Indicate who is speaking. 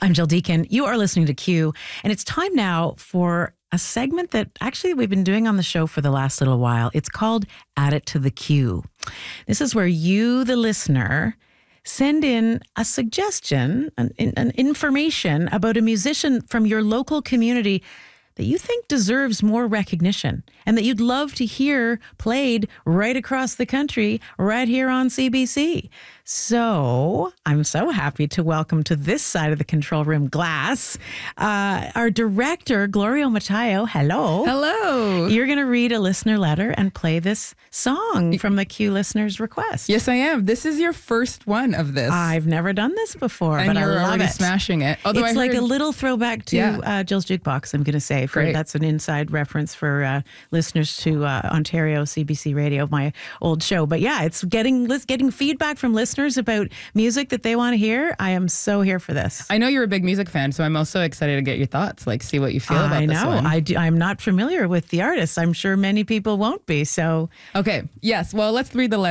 Speaker 1: I'm Jill Deacon. You are listening to Q, and it's time now for a segment that actually we've been doing on the show for the last little while. It's called Add It to the Q. This is where you, the listener, send in a suggestion, an information about a musician from your local community that you think deserves more recognition and that you'd love to hear played right across the country, right here on CBC. So I'm so happy to welcome to this side of the control room glass our director, Gloria Matayo. Hello.
Speaker 2: Hello.
Speaker 1: You're going to read a listener letter and play this song from the Q listener's request.
Speaker 2: Yes, I am. This is your first one of this.
Speaker 1: I've never done this before,
Speaker 2: and
Speaker 1: but
Speaker 2: you're
Speaker 1: I love
Speaker 2: already
Speaker 1: it.
Speaker 2: smashing it. Although
Speaker 1: It's like a little throwback to Jill's Jukebox, I'm going to say. That's an inside reference for listeners to Ontario CBC Radio, my old show. But yeah, it's getting feedback from listeners about music that they want to hear. I am so here for this.
Speaker 2: I know you're a big music fan, so I'm also excited to get your thoughts, like see what you feel about this one.
Speaker 1: I know. I'm not familiar with the artist. I'm sure many people won't be. So
Speaker 2: okay. Yes. Well, let's read the letter.